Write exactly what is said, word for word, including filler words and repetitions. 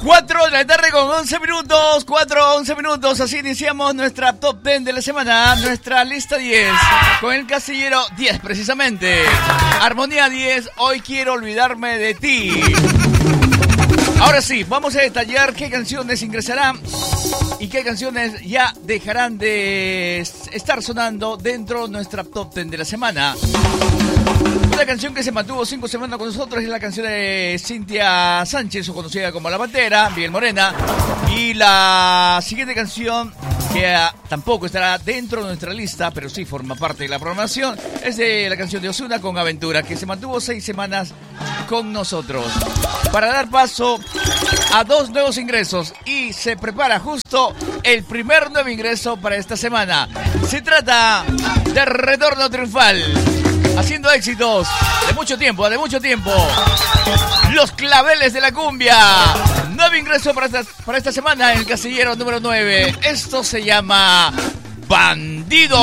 cuatro de la tarde con once minutos, cuatro, once minutos, así iniciamos nuestra top diez de la semana, nuestra lista diez, con el casillero diez precisamente. Armonía diez, hoy quiero olvidarme de ti. Ahora sí, vamos a detallar qué canciones ingresarán y qué canciones ya dejarán de estar sonando dentro de nuestra top diez de la semana. Una canción que se mantuvo cinco semanas con nosotros es la canción de Cintia Sánchez, o conocida como La Pantera, Miguel Morena. Y la siguiente canción, que uh, tampoco estará dentro de nuestra lista, pero sí forma parte de la programación, es de la canción de Ozuna con Aventura, que se mantuvo seis semanas con nosotros. Para dar paso a dos nuevos ingresos, y se prepara justo el primer nuevo ingreso para esta semana. Se trata de Retorno Triunfal, haciendo éxitos de mucho tiempo, de mucho tiempo. Los Claveles de la Cumbia. Nuevo ingreso para esta, para esta semana en el casillero número nueve. Esto se llama Bandido.